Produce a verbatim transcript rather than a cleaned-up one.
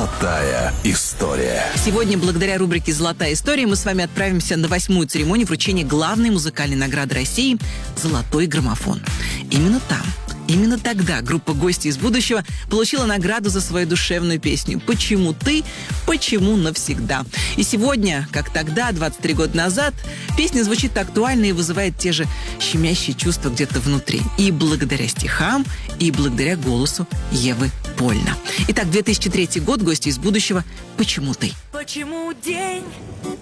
Золотая история. Сегодня, благодаря рубрике «Золотая история», мы с вами отправимся на восьмую церемонию вручения главной музыкальной награды России «Золотой граммофон». Именно там, именно тогда группа «Гости из будущего» получила награду за свою душевную песню «Почему ты? Почему навсегда?». И сегодня, как тогда, двадцать три года назад, песня звучит актуально и вызывает те же щемящие чувства где-то внутри. И благодаря стихам, и благодаря голосу Евы Польна. Итак, две тысячи третий год, «Гости из будущего», «Почему ты?». Почему день